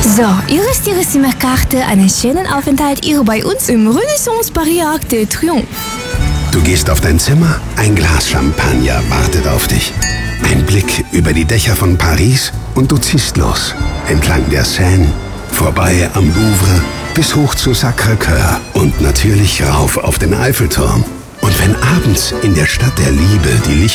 So, hier ist Ihre Zimmerkarte. Einen schönen Aufenthalt hier bei uns im Renaissance Paris Arc de Triomphe. Du gehst auf dein Zimmer, ein Glas Champagner wartet auf dich. Ein Blick über die Dächer von Paris und du ziehst los. Entlang der Seine, vorbei am Louvre, bis hoch zu Sacré-Cœur und natürlich rauf auf den Eiffelturm. Und wenn abends in der Stadt der Liebe die